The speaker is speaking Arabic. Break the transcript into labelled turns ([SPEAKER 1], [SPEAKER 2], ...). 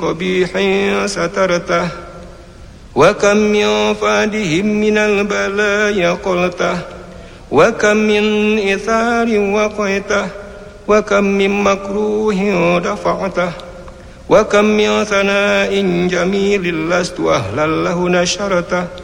[SPEAKER 1] قبيح سترته وكم من فادهم من البلايا قلته وكم من إثار وقيته وكم من مكروه دفعته وكم من ثناء جميل لست أهلا له نشرته